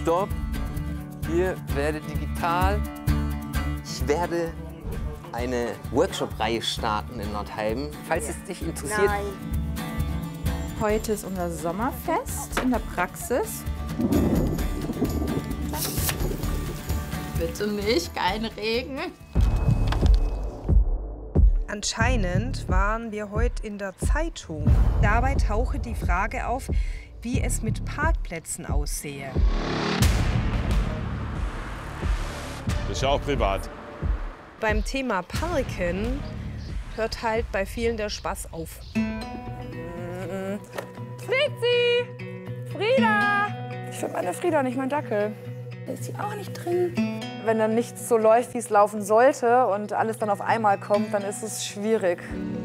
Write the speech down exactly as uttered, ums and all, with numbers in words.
Stopp. Hier werde digital. Ich werde eine Workshop-Reihe starten in Nordheim, falls es dich interessiert. Nein. Heute ist unser Sommerfest in der Praxis. Bitte nicht, kein Regen. Anscheinend waren wir heute in der Zeitung. Dabei tauche die Frage auf, wie es mit Parkplätzen aussehe. Das ist ja auch privat. Beim Thema Parken hört halt bei vielen der Spaß auf. Fritzi! Frieda! Ich finde meine Frieda, nicht mein Dackel. Ist sie auch nicht drin? Wenn dann nichts so läuft, wie es laufen sollte und alles dann auf einmal kommt, dann ist es schwierig.